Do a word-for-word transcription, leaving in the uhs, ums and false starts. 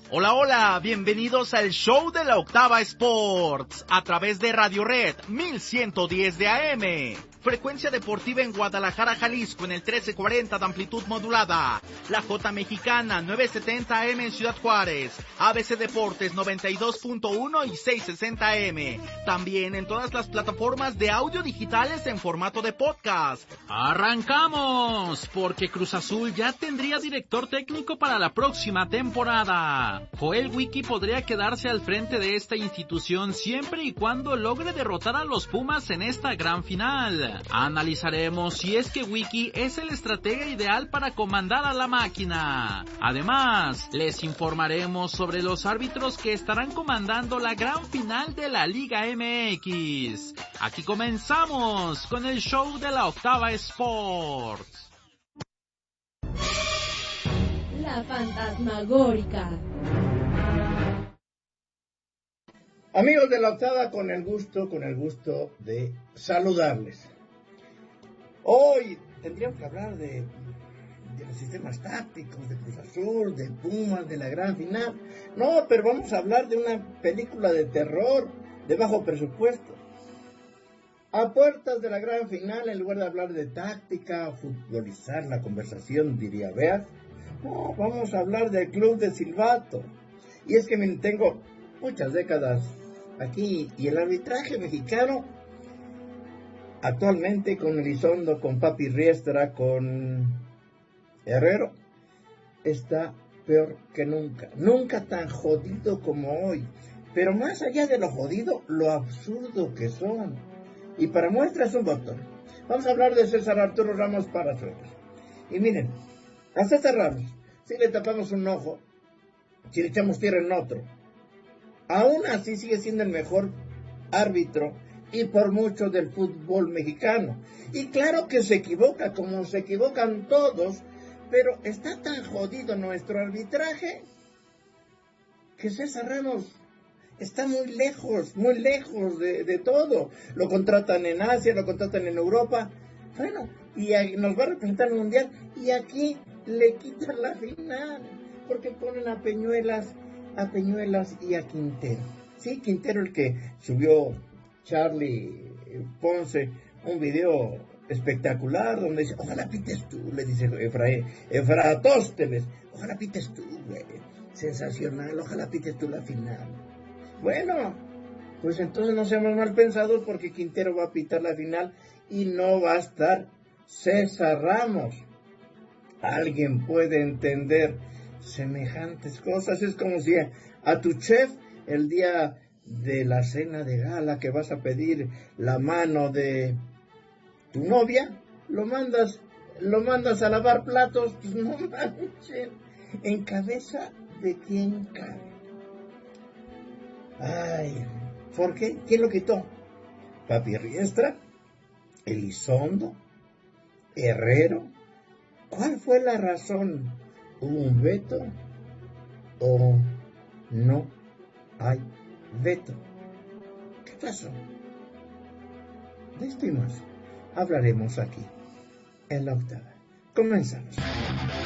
Hola, hola, bienvenidos al show de la Octava Sports, a través de Radio Red mil ciento diez de A M. Frecuencia deportiva en Guadalajara, Jalisco, en el trece cuarenta de amplitud modulada. La J Mexicana, novecientos setenta A M en Ciudad Juárez. A B C Deportes, noventa y dos punto uno y seiscientos sesenta A M. También en todas las plataformas de audio digitales en formato de podcast. ¡Arrancamos! Porque Cruz Azul ya tendría director técnico para la próxima temporada. Joel Wiki podría quedarse al frente de esta institución siempre y cuando logre derrotar a los Pumas en esta gran final. Analizaremos si es que Wiki es el estratega ideal para comandar a la máquina. Además, les informaremos sobre los árbitros que estarán comandando la gran final de la Liga M X. Aquí comenzamos con el show de la Octava Sports. La fantasmagórica. Amigos de la Octava, con el gusto, con el gusto de saludarles. Hoy tendríamos que hablar de, de los sistemas tácticos, de Cruz Azul, de Pumas, de la gran final. No, pero vamos a hablar de una película de terror de bajo presupuesto. A puertas de la gran final, en lugar de hablar de táctica, futbolizar la conversación, diría Beat, no, vamos a hablar del club de Silvato. Y es que me tengo muchas décadas aquí, y el arbitraje mexicano actualmente, con Elizondo, con Papi Riestra, con Herrero, está peor que nunca. Nunca tan jodido como hoy. Pero más allá de lo jodido, lo absurdo que son. Y para muestra es un botón. Vamos a hablar de César Arturo Ramos Palazuelos. Y miren, a César Ramos, si le tapamos un ojo, si le echamos tierra en otro, aún así sigue siendo el mejor árbitro y por mucho del fútbol mexicano. Y claro que se equivoca, como se equivocan todos, pero está tan jodido nuestro arbitraje que César Ramos está muy lejos, muy lejos de, de todo. Lo contratan en Asia, lo contratan en Europa, bueno, y nos va a representar el Mundial, y aquí le quitan la final, porque ponen a Peñuelas, a Peñuelas y a Quintero. Sí, Quintero, el que subió Charlie Ponce un video espectacular donde dice, ojalá pites tú, le dice Efra, Efratósteles, ojalá pites tú, güey, sensacional, ojalá pites tú la final. Bueno, pues entonces no seamos mal pensados, porque Quintero va a pitar la final y no va a estar César Ramos. ¿Alguien puede entender semejantes cosas? Es como si a tu chef el día de la cena de gala que vas a pedir la mano de tu novia, lo mandas, lo mandas a lavar platos, pues no manches, en cabeza de quién cabe. Ay, ¿por qué? ¿Quién lo quitó? Papi Riestra, Elizondo, Herrero. ¿Cuál fue la razón? ¿Hubo un veto o no hay veto? ¿Qué pasó? De esto y más hablaremos aquí en la Octava. Comenzamos.